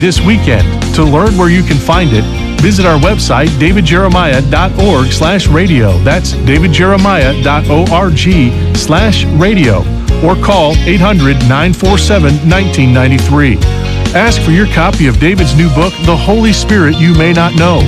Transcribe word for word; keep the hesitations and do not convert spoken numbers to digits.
this weekend. To learn where you can find it, visit our website, davidjeremiah.org slash radio. That's davidjeremiah.org slash radio. Or call eight hundred, nine four seven, one nine nine three. Ask for your copy of David's new book, The Holy Spirit You May Not Know.